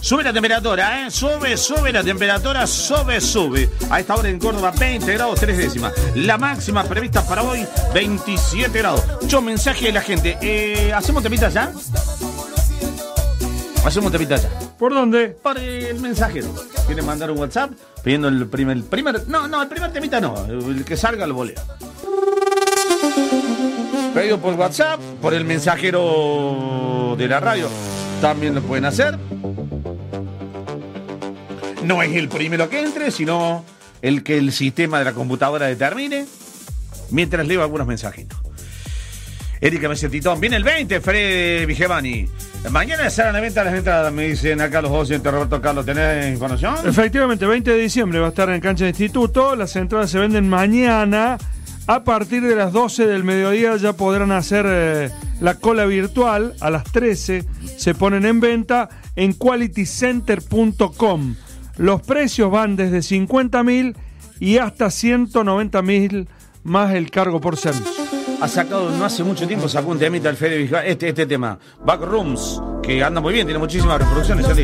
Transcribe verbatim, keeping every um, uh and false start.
Sube la temperatura, ¿eh? Sube, sube la temperatura, sube, sube. A esta hora en Córdoba, veinte grados, tres décimas. La máxima prevista para hoy, veintisiete grados. Yo, mensaje de la gente. Eh, ¿Hacemos temita ya? Hacemos temita ya. ¿Por dónde? Por el mensajero. ¿Quieren mandar un WhatsApp? Pidiendo el primer, el primer... No, no, el primer temita no. El que salga lo voleo. Pedido por WhatsApp, por el mensajero de la radio. También lo pueden hacer. No es el primero que entre, sino el que el sistema de la computadora determine. Mientras leo algunos mensajitos. Erika me dice, Titón, viene el veinte, Fred Vigevani. Mañana serán a la venta las entradas, me dicen acá los oyentes. Roberto Carlos, ¿tenés información? Efectivamente, veinte de diciembre va a estar en cancha de instituto. Las entradas se venden mañana. A partir de las doce del mediodía ya podrán hacer eh, la cola virtual. A las trece se ponen en venta en quality center punto com. Los precios van desde cincuenta mil y hasta ciento noventa mil más el cargo por servicio. Ha sacado, no hace mucho tiempo, sacó un temita al Fede Vigevani, este, este tema, Backrooms, que anda muy bien, tiene muchísimas reproducciones.